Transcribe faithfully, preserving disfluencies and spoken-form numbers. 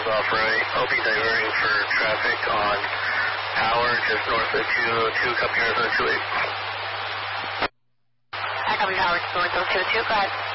off right. I'll be diverting for traffic on Power, just north of two oh two, copy Arizona two eight. I copy Power, just north of two oh two, go ahead.